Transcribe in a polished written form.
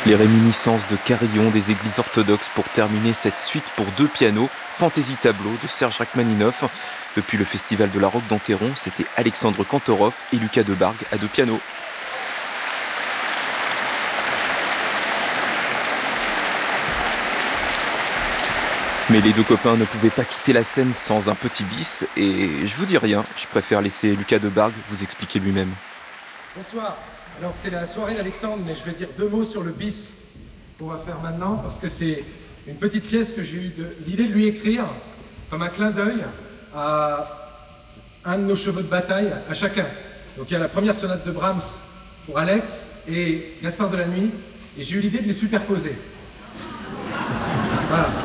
Les réminiscences de carillons des églises orthodoxes pour terminer cette suite pour 2 pianos, Fantaisie Tableau de Serge Rachmaninoff. Depuis le festival de la Roque d'Enterron, c'était Alexandre Kantorov et Lucas Debargue à 2 pianos. Mais les 2 copains ne pouvaient pas quitter la scène sans un petit bis, et je vous dis rien, je préfère laisser Lucas Debargue vous expliquer lui-même. Bonsoir. Alors c'est la soirée d'Alexandre, mais je vais dire 2 mots sur le bis qu'on va faire maintenant, parce que c'est une petite pièce que j'ai eu l'idée de lui écrire comme un clin d'œil à un de nos chevaux de bataille, à chacun. Donc il y a la première sonate de Brahms pour Alex et Gaspard de la Nuit, et j'ai eu l'idée de les superposer. Voilà.